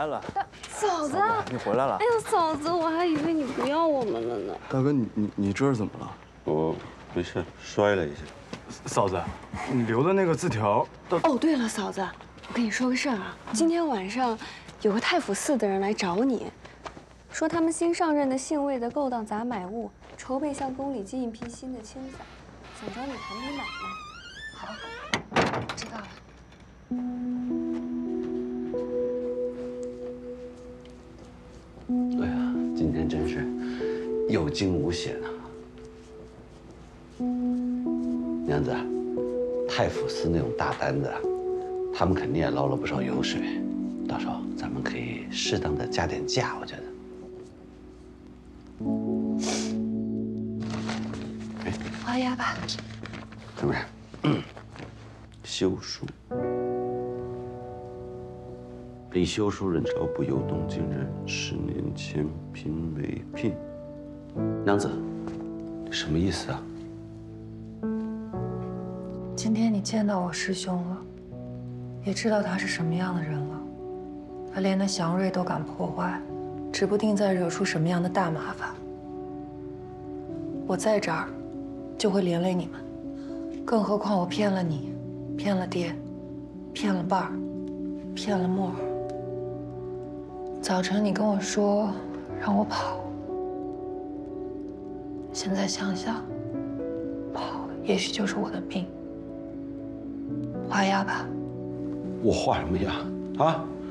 来了。 嫂子， 你回来了。 哎呦，嫂子，我还以为你不要我们了呢。 大哥，你这是怎么了？ 我没事，摔了一下。 嫂子，你留的那个字条…… 哦，对了，嫂子，我跟你说个事儿啊，今天晚上有个太府寺的人来找你，说他们新上任的信卫的勾当杂买物，筹备向宫里进一批新的青伞，想找你谈笔买卖。好，知道了。 哎呀，今天真是有惊无险啊！娘子，太府司那种大单子，他们肯定也捞了不少油水，到时候咱们可以适当的加点价，我觉得。哎， 画押吧。 怎么样？休书。李修书任朝部右东京人，10年前聘为聘。娘子，什么意思啊？ 今天你见到我师兄了，也知道他是什么样的人了。他连那祥瑞都敢破坏，指不定再惹出什么样的大麻烦。我在这儿，就会连累你们。更何况我骗了你，骗了爹，骗了伴儿，骗了沫儿。早晨你跟我说让我跑，现在想想，跑也许就是我的命。画押吧。 我画什么押啊？